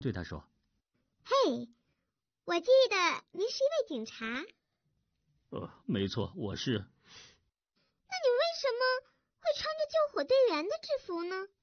对他说：“ 嘿，我记得您是一位警察。” 没错，我是。 那你为什么会穿着救火队员的制服呢？